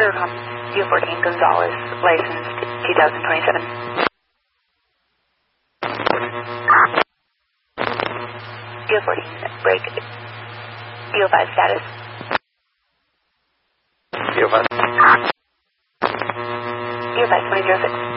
Rivercom, DO14 Gonzalez, licensed 2027. DO14, break. DO5 status. DO5. DO5 2006.